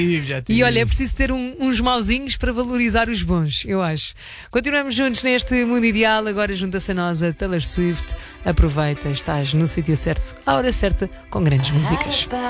Já te E digo. olha, é preciso ter uns mauzinhos para valorizar os bons, eu acho. Continuamos juntos neste mundo ideal. Agora junta-se a nós a Taylor Swift. Aproveita, estás no sítio certo, à hora certa, com grandes músicas.